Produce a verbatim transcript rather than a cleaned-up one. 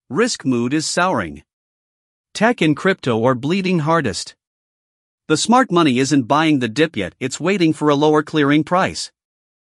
Risk mood is souring. Tech and crypto are bleeding hardest. The smart money isn't buying the dip yet, it's waiting for a lower clearing price.